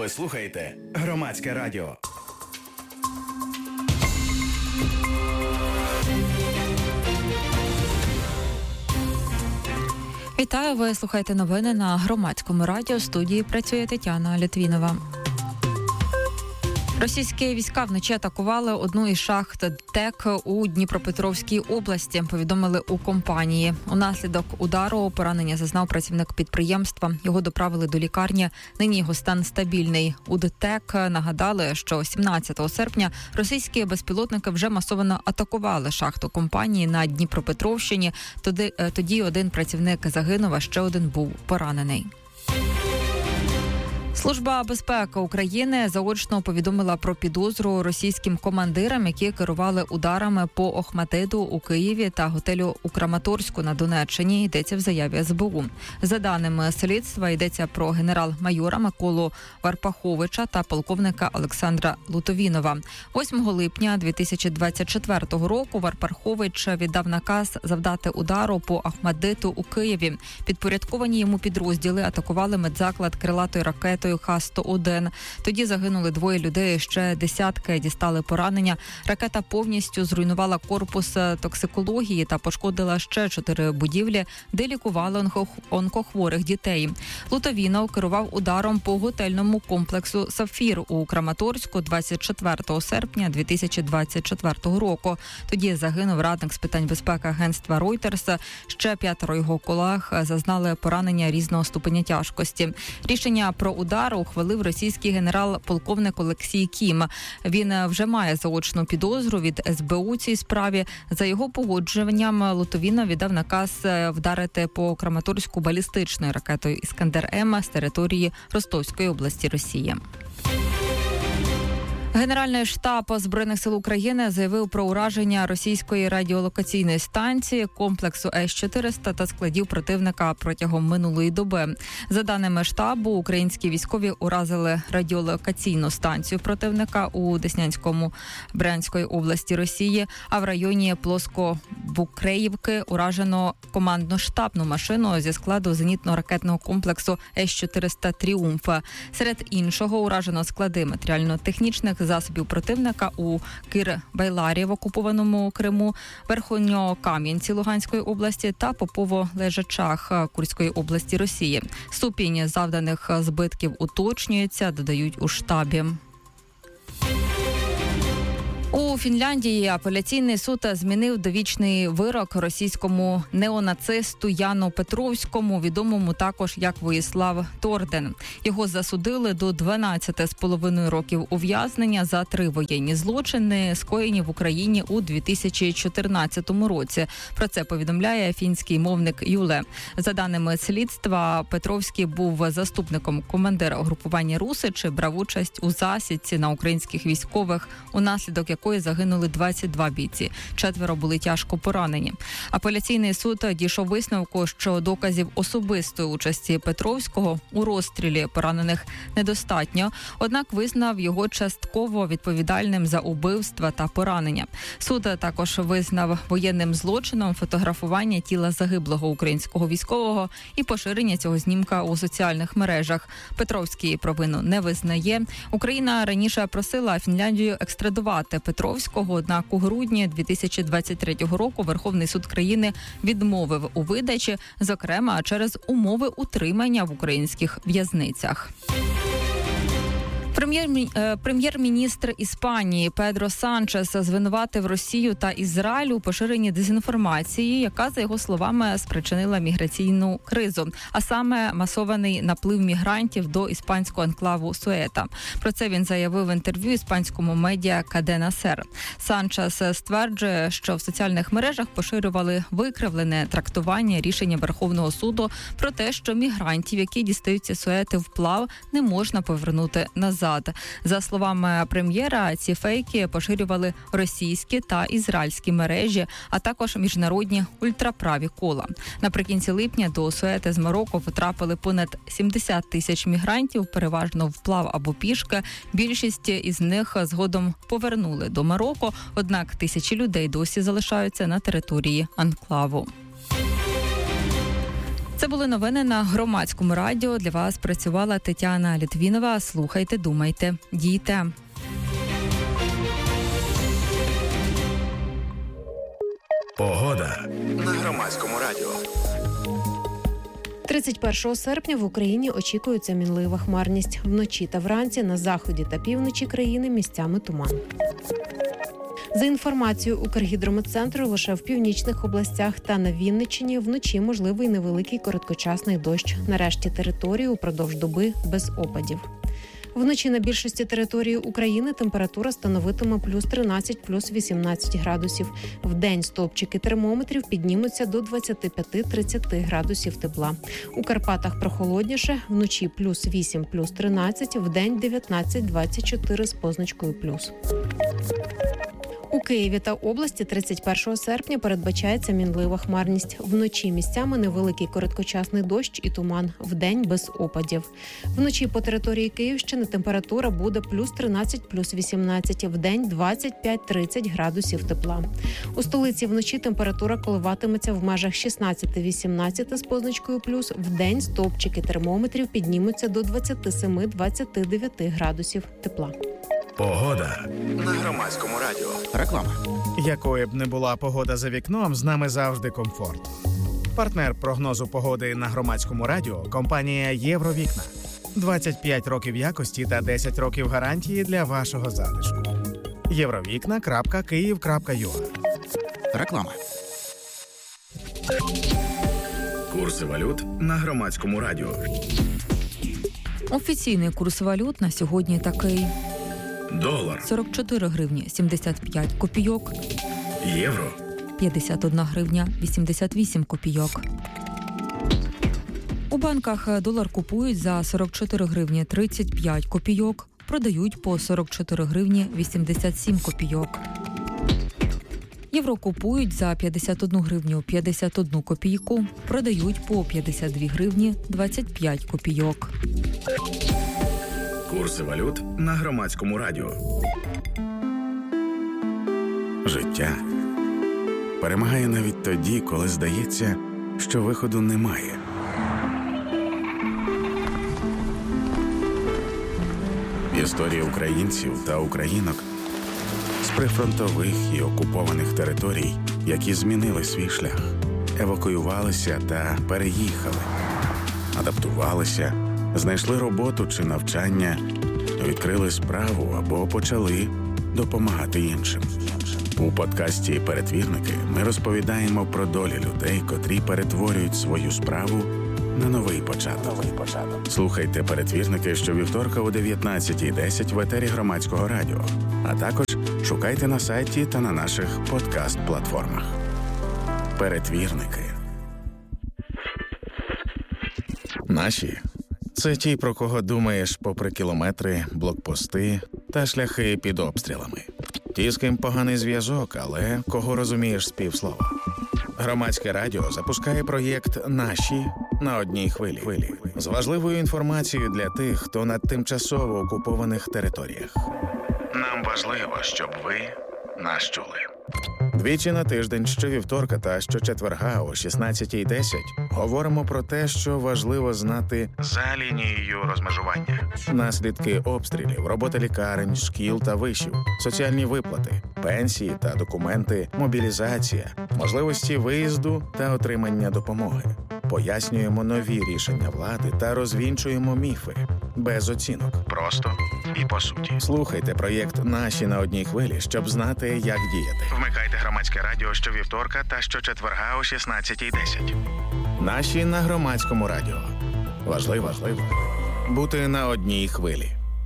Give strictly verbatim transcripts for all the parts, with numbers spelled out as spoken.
Ви слухаєте Громадське радіо. Вітаю, ви слухаєте новини на Громадському радіо. В студії працює Тетяна Литвинова. Російські війська вночі атакували одну із шахт ТЕК у Дніпропетровській області, повідомили у компанії. Унаслідок удару поранення зазнав працівник підприємства. Його доправили до лікарні. Нині його стан стабільний. У ДТЕК нагадали, що сімнадцятого серпня російські безпілотники вже масово атакували шахту компанії на Дніпропетровщині. Тоді, тоді один працівник загинув, а ще один був поранений. Служба безпеки України заочно повідомила про підозру російським командирам, які керували ударами по Охматдиту у Києві та готелю у Краматорську на Донеччині, йдеться в заяві ес бе у. За даними слідства, йдеться про генерал-майора Миколу Варпаховича та полковника Олександра Лутовінова. восьмого липня дві тисячі двадцять четвертого року Варпахович віддав наказ завдати удару по Охматдиту у Києві. Підпорядковані йому підрозділи атакували медзаклад крилатою ракетою Х сто один. Тоді загинули двоє людей, ще десятки дістали поранення. Ракета повністю зруйнувала корпус токсикології та пошкодила ще чотири будівлі, де лікували онкохворих дітей. Лутовінов керував ударом по готельному комплексу «Сапфір» у Краматорську двадцять четвертого серпня дві тисячі двадцять четвертого року. Тоді загинув радник з питань безпеки агентства Reuters. Ще п'ятеро його колег зазнали поранення різного ступеня тяжкості. Рішення про удар ухвалив російський генерал-полковник Олексій Кім. Він вже має заочну підозру від ес бе у цій справі. За його погодженням Лутовінов віддав наказ вдарити по Краматорську балістичною ракетою «Іскандер-М» з території Ростовської області Росії. Генеральний штаб Збройних сил України заявив про ураження російської радіолокаційної станції, комплексу С чотириста та складів противника протягом минулої доби. За даними штабу, українські військові уразили радіолокаційну станцію противника у Деснянському Брянської області Росії, а в районі Плоско-Букреївки уражено командно-штабну машину зі складу зенітно-ракетного комплексу С чотириста «Тріумф». Серед іншого уражено склади матеріально-технічних засобів противника у Кир-Байларі в окупованому Криму, Верхньокам'янці Луганської області та Попово-Лежачах Курської області Росії. Ступінь завданих збитків уточнюється, додають у штабі. У Фінляндії апеляційний суд змінив довічний вирок російському неонацисту Яну Петровському, відомому також як Воїслав Торден. Його засудили до дванадцяти з половиною років ув'язнення за три воєнні злочини, скоєні в Україні у дві тисячі чотирнадцятому році. Про це повідомляє фінський мовник Юле. За даними слідства, Петровський був заступником командира угрупування «Русичі», брав участь у засідці на українських військових, унаслідок якої якої загинули двадцять два бійці. Четверо були тяжко поранені. Апеляційний суд дійшов висновку, що доказів особистої участі Петровського у розстрілі поранених недостатньо, однак визнав його частково відповідальним за убивства та поранення. Суд також визнав воєнним злочином фотографування тіла загиблого українського військового і поширення цього знімка у соціальних мережах. Петровський провину не визнає. Україна раніше просила Фінляндію екстрадувати Петровського, однак у грудні дві тисячі двадцять третього року Верховний суд країни відмовив у видачі, зокрема через умови утримання в українських в'язницях. Прем'єр-міністр Іспанії Педро Санчес звинуватив Росію та Ізраїль у поширенні дезінформації, яка, за його словами, спричинила міграційну кризу, а саме масований наплив мігрантів до іспанського анклаву Суета. Про це він заявив в інтерв'ю іспанському медіа Кадена Сер. Санчес стверджує, що в соціальних мережах поширювали викривлене трактування рішення Верховного суду про те, що мігрантів, які дістаються Суети вплав, не можна повернути назад. За словами прем'єра, ці фейки поширювали російські та ізраїльські мережі, а також міжнародні ультраправі кола. Наприкінці липня до Суети з Марокко потрапили понад сімдесят тисяч мігрантів, переважно вплав або пішки. Більшість із них згодом повернули до Марокко, однак тисячі людей досі залишаються на території анклаву. Це були новини на Громадському радіо. Для вас працювала Тетяна Літвінова. Слухайте, думайте, дійте. Погода на Громадському радіо. тридцять першого серпня в Україні очікується мінлива хмарність. Вночі та вранці на заході та півночі країни місцями туман. За інформацією Укргідрометцентру, лише в північних областях та на Вінниччині вночі можливий невеликий короткочасний дощ. На решті території упродовж доби без опадів. Вночі на більшості території України температура становитиме плюс тринадцять, плюс вісімнадцять градусів. Вдень стовпчики термометрів піднімуться до двадцять п'ять - тридцять градусів тепла. У Карпатах прохолодніше, вночі плюс вісім, плюс тринадцять, вдень дев'ятнадцять - двадцять чотири з позначкою плюс. У Києві та області тридцять першого серпня передбачається мінлива хмарність. Вночі місцями невеликий короткочасний дощ і туман. Вдень без опадів. Вночі по території Київщини температура буде плюс тринадцять, плюс вісімнадцять. Вдень двадцять п'ять - тридцять градусів тепла. У столиці вночі температура коливатиметься в межах шістнадцять - вісімнадцять з позначкою плюс. Вдень стовпчики термометрів піднімуться до двадцять сім - двадцять дев'ять градусів тепла. Погода на Громадському радіо. Реклама. Якою б не була погода за вікном, з нами завжди комфорт. Партнер прогнозу погоди на Громадському радіо – компанія «Євровікна». двадцять п'ять років якості та десять років гарантії для вашого затишку. євровікна крапка київ крапка ю а. Реклама. Курси валют на Громадському радіо. Офіційний курс валют на сьогодні такий. Долар сорок чотири гривні сімдесят п'ять копійок. Євро п'ятдесят одна гривня вісімдесят вісім копійок. У банках долар купують за сорок чотири гривні тридцять п'ять копійок, продають по сорок чотири гривні вісімдесят сім копійок. Євро купують за п'ятдесят одну гривню п'ятдесят одну копійку, продають по п'ятдесят дві гривні двадцять п'ять копійок. Курси валют на Громадському радіо. Життя перемагає навіть тоді, коли здається, що виходу немає. Історія українців та українок з прифронтових і окупованих територій, які змінили свій шлях, евакуювалися та переїхали, адаптувалися, знайшли роботу чи навчання, відкрили справу або почали допомагати іншим. У подкасті «Перетвірники» ми розповідаємо про долі людей, котрі перетворюють свою справу на новий початок. Слухайте «Перетвірники» щовівторка о дев'ятнадцятій десять в етері Громадського радіо, а також шукайте на сайті та на наших подкаст-платформах. «Перетвірники». Наші – це ті, про кого думаєш попри кілометри, блокпости та шляхи під обстрілами. Ті, з ким поганий зв'язок, але кого розумієш з півслова. Громадське радіо запускає проєкт «Наші» на одній хвилі. З важливою інформацією для тих, хто на тимчасово окупованих територіях. Нам важливо, щоб ви нас чули. Двічі на тиждень, щовівторка та щочетверга о шістнадцятій десять говоримо про те, що важливо знати за лінією розмежування. Наслідки обстрілів, робота лікарень, шкіл та вишів, соціальні виплати, пенсії та документи, мобілізація, можливості виїзду та отримання допомоги. Пояснюємо нові рішення влади та розвінчуємо міфи. Без оцінок. Просто і по суті. Слухайте проєкт «Наші» на одній хвилі, щоб знати, як діяти. Вмикайте Громадське радіо щовівторка та щочетверга о шістнадцятій десять. «Наші» на Громадському радіо. Важливо, важливо бути на одній хвилі.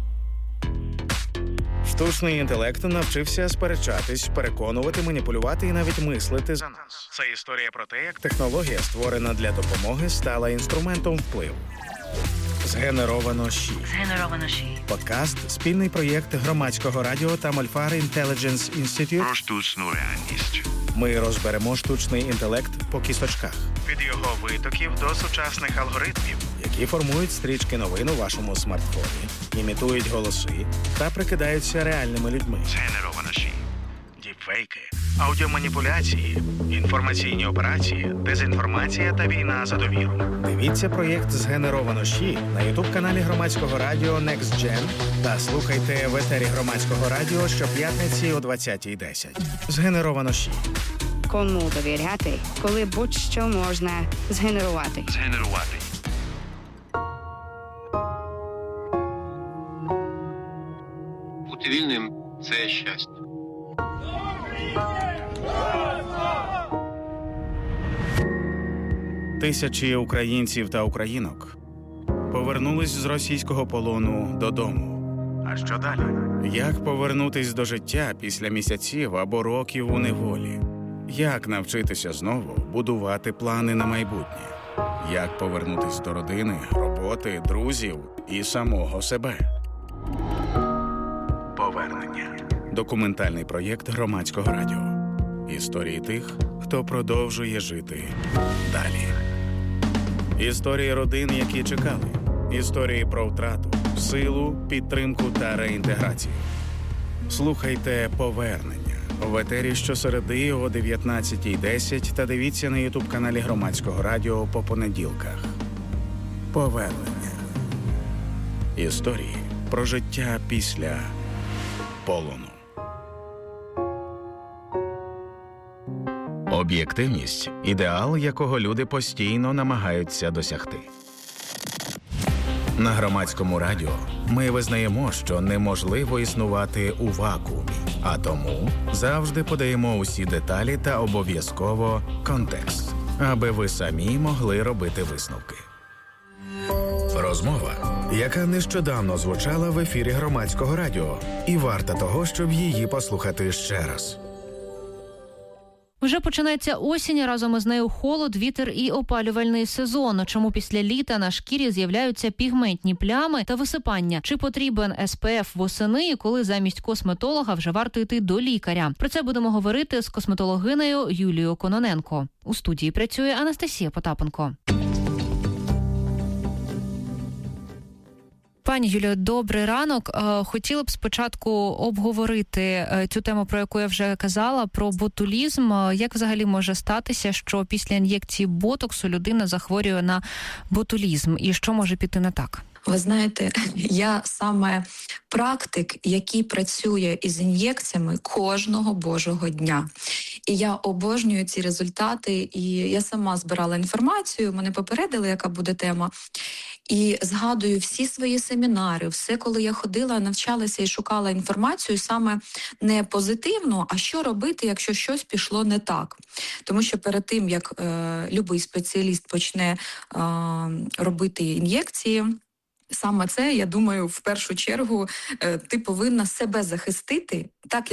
Штучний інтелект навчився сперечатись, переконувати, маніпулювати і навіть мислити за нас. Це історія про те, як технологія, створена для допомоги, стала інструментом впливу. Згенеровано ЩІ. Згенеровано ЩІ. Подкаст – спільний проєкт Громадського радіо та Мольфар Intelligence Institute. Про штучну реальність. Ми розберемо штучний інтелект по кісточках. Від його витоків до сучасних алгоритмів, які формують стрічки новин у вашому смартфоні, імітують голоси та прикидаються реальними людьми. Згенеровано ЩІ. Діпфейки, аудіоманіпуляції, інформаційні операції, дезінформація та війна за довіру. Дивіться проєкт «Згенеровано ЩІ» на ютуб-каналі Громадського радіо Next Gen та слухайте в етері Громадського радіо щоп'ятниці о двадцятій десять. «Згенеровано ЩІ». Кому довіряти, коли будь-що можна згенерувати? Згенерувати. Бути вільним – це щастя. Тисячі українців та українок повернулись з російського полону додому. А що далі? Як повернутись до життя після місяців або років у неволі? Як навчитися знову будувати плани на майбутнє? Як повернутись до родини, роботи, друзів і самого себе? Повернення. Документальний проєкт Громадського радіо. Історії тих, хто продовжує жити далі. Історії родин, які чекали. Історії про втрату, силу, підтримку та реінтеграцію. Слухайте «Повернення» в етері щосереди о дев'ятнадцятій десять та дивіться на ютуб-каналі Громадського радіо по понеділках. Повернення. Історії про життя після полону. Об'єктивність – ідеал, якого люди постійно намагаються досягти. На Громадському радіо ми визнаємо, що неможливо існувати у вакуумі, а тому завжди подаємо усі деталі та обов'язково контекст, аби ви самі могли робити висновки. Розмова, яка нещодавно звучала в ефірі Громадського радіо, і варта того, щоб її послухати ще раз. Вже починається осінь, разом із нею холод, вітер і опалювальний сезон. Чому після літа на шкірі з'являються пігментні плями та висипання? Чи потрібен ес пе еф восени і коли замість косметолога вже варто йти до лікаря? Про це будемо говорити з косметологинею Юлією Кононенко. У студії працює Анастасія Потапенко. Пані Юліо, добрий ранок. Хотіла б спочатку обговорити цю тему, про яку я вже казала, про ботулізм. Як взагалі може статися, що після ін'єкції ботоксу людина захворює на ботулізм? І що може піти не так? Ви знаєте, я саме практик, який працює із ін'єкціями кожного божого дня. І я обожнюю ці результати, і я сама збирала інформацію, мене попередили, яка буде тема. І згадую всі свої семінари, все, коли я ходила, навчалася і шукала інформацію саме не позитивну, а що робити, якщо щось пішло не так. Тому що перед тим, як е, любий спеціаліст почне е, робити ін'єкції, саме це, я думаю, в першу чергу е, ти повинна себе захистити, так